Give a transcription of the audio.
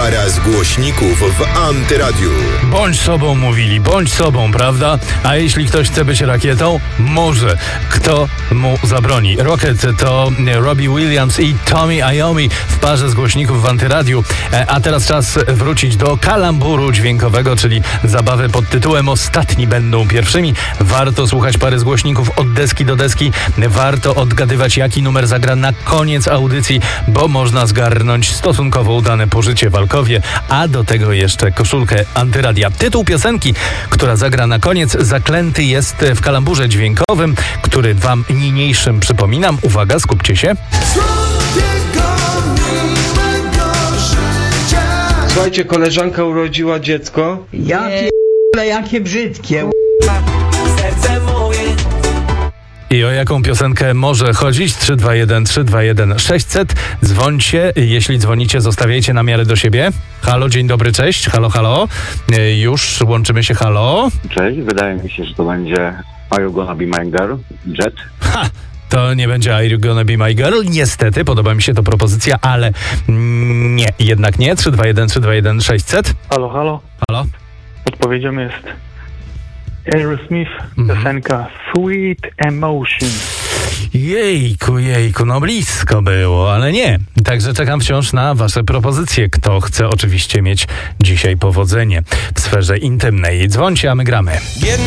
Para z głośników w Antyradiu. Bądź sobą, mówili, bądź sobą, prawda? A jeśli ktoś chce być rakietą, może. Kto mu zabroni? Rocket to Robbie Williams i Tommy Iommi w parze z głośników w Antyradiu. A teraz czas wrócić do kalamburu dźwiękowego, czyli zabawy pod tytułem Ostatni będą pierwszymi. Warto słuchać pary z głośników od deski do deski. Warto odgadywać, jaki numer zagra na koniec audycji, bo można zgarnąć stosunkowo udane pożycie w Alkowie, a do tego jeszcze koszulkę Antyradia. Tytuł piosenki, która zagra na koniec, zaklęty jest w kalamburze dźwiękowym, który wam niniejszym przypominam. Uwaga, skupcie się. Słuchajcie, koleżanka urodziła dziecko. Ja pierdolę, jakie brzydkie. Serce moje. I o jaką piosenkę może chodzić? 321 600. Dzwońcie. Jeśli dzwonicie, zostawiajcie namiary do siebie. Halo, dzień dobry, cześć. Halo, halo. Już łączymy się, halo. Cześć, wydaje mi się, że to będzie Are You Gonna Be My Girl, Jet. Ha! To nie będzie Are You Gonna Be My Girl. Niestety, podoba mi się to propozycja, ale nie, jednak nie. 321 600. Halo, halo. Halo. Odpowiedzią jest Aerosmith, piosenka Sweet Emotion. Jejku, no blisko było, ale nie. Także czekam wciąż na wasze propozycje. Kto chce oczywiście mieć dzisiaj powodzenie w sferze intymnej. Dzwońcie, a my gramy.